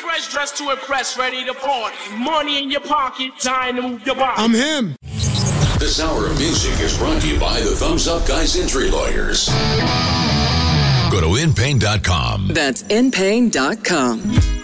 Fresh, dressed to impress, ready to party. Money in your pocket, time to move your body. I'm him. This hour of music is brought to you by the Thumbs Up Guys Injury Lawyers. Go to InPain.com. That's InPain.com.